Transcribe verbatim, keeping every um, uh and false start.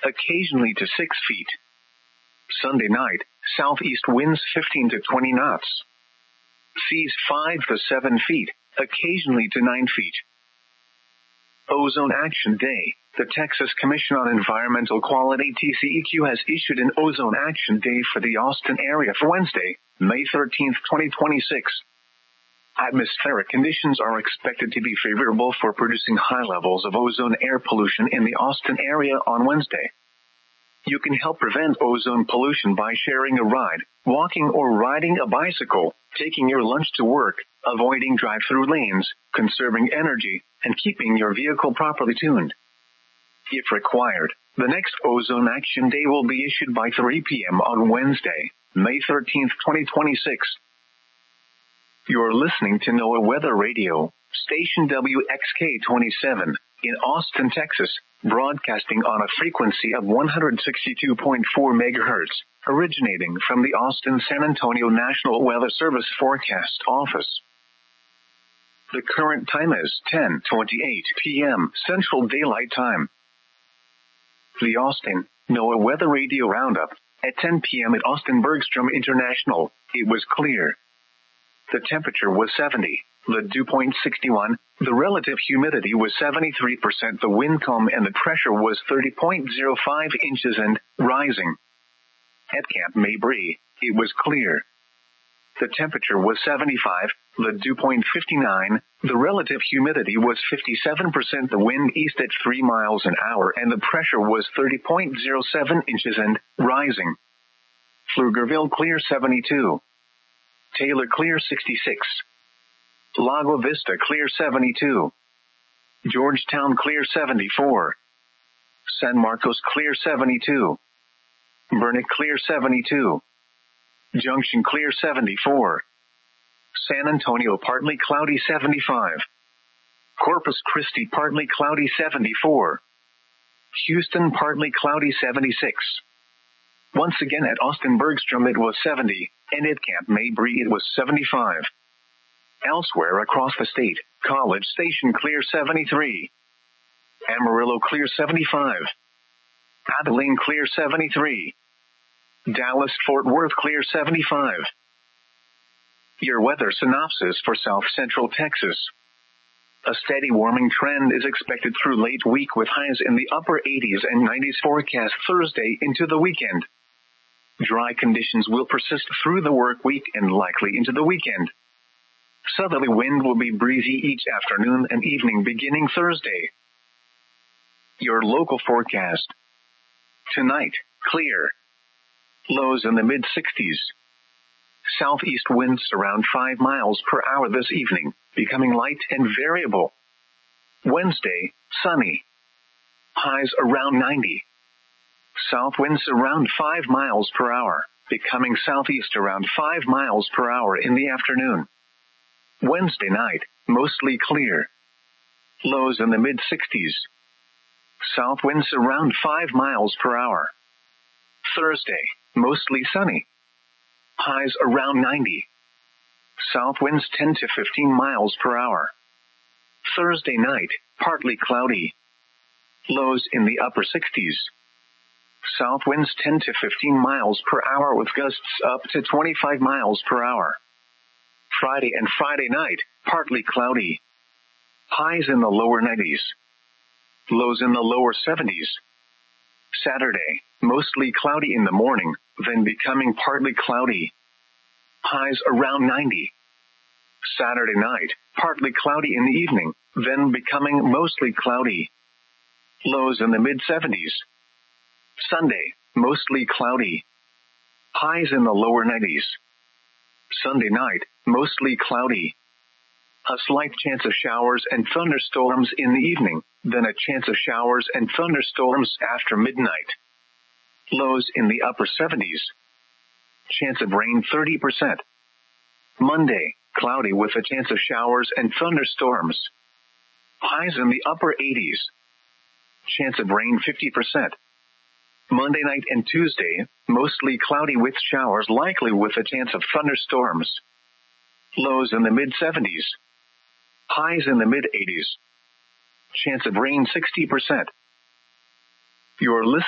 occasionally to six feet. Sunday night, southeast winds fifteen to twenty knots. Seas five to seven feet, occasionally to nine feet. Ozone Action Day. The Texas Commission on Environmental Quality T C E Q has issued an Ozone Action Day for the Austin area for Wednesday, May thirteenth, twenty twenty-six. Atmospheric conditions are expected to be favorable for producing high levels of ozone air pollution in the Austin area on Wednesday. You can help prevent ozone pollution by sharing a ride, walking or riding a bicycle, taking your lunch to work, avoiding drive-through lanes, conserving energy, and keeping your vehicle properly tuned. If required, the next Ozone Action Day will be issued by three p.m. on Wednesday, May thirteenth, twenty twenty-six. You're listening to NOAA Weather Radio, station W X K twenty-seven, in Austin, Texas, broadcasting on a frequency of one hundred sixty-two point four megahertz, originating from the Austin-San Antonio National Weather Service Forecast Office. The current time is ten twenty-eight p.m. Central Daylight Time. The Austin NOAA Weather Radio Roundup. At ten p.m. at Austin Bergstrom International, it was clear. The temperature was seventy, the dew point sixty-one, the relative humidity was seventy-three percent, the wind calm and the pressure was thirty point zero five inches and rising. At Camp Mabry, it was clear. The temperature was seventy-five, the dew point fifty-nine, the relative humidity was fifty-seven percent, the wind east at three miles an hour and the pressure was thirty point zero seven inches and rising. Pflugerville clear seventy-two. Taylor clear sixty-six. Lago Vista clear seventy-two. Georgetown clear seventy-four. San Marcos clear seventy-two. Burnet clear seventy-two. Junction clear seventy-four. San Antonio partly cloudy seventy-five. Corpus Christi partly cloudy seventy-four. Houston partly cloudy seventy-six. Once again at Austin Bergstrom it was seventy, and at Camp Mabry it was seventy-five. Elsewhere across the state, College Station clear seventy-three. Amarillo clear seventy-five. Abilene clear seventy-three. Dallas Fort Worth clear seventy-five. Your weather synopsis for South Central Texas. A steady warming trend is expected through late week with highs in the upper eighties and nineties forecast Thursday into the weekend. Dry conditions will persist through the work week and likely into the weekend. Southerly wind will be breezy each afternoon and evening beginning Thursday. Your local forecast. Tonight, clear. Lows in the mid-sixties. Southeast winds around five miles per hour this evening, becoming light and variable. Wednesday, sunny. Highs around ninety. South winds around five miles per hour, becoming southeast around five miles per hour in the afternoon. Wednesday night, mostly clear. Lows in the mid-sixties. South winds around five miles per hour. Thursday, mostly sunny. Highs around ninety. South winds ten to fifteen miles per hour. Thursday night, partly cloudy. Lows in the upper sixties. South winds ten to fifteen miles per hour with gusts up to twenty-five miles per hour. Friday and Friday night, partly cloudy. Highs in the lower nineties. Lows in the lower seventies. Saturday, mostly cloudy in the morning, then becoming partly cloudy. Highs around ninety. Saturday night, partly cloudy in the evening, then becoming mostly cloudy. Lows in the mid-seventies. Sunday, mostly cloudy. Highs in the lower nineties. Sunday night, mostly cloudy. A slight chance of showers and thunderstorms in the evening, then a chance of showers and thunderstorms after midnight. Lows in the upper seventies. Chance of rain thirty percent. Monday, cloudy with a chance of showers and thunderstorms. Highs in the upper eighties. Chance of rain fifty percent. Monday night and Tuesday, mostly cloudy with showers likely with a chance of thunderstorms. Lows in the mid-seventies. Highs in the mid-eighties. Chance of rain sixty percent. You're listening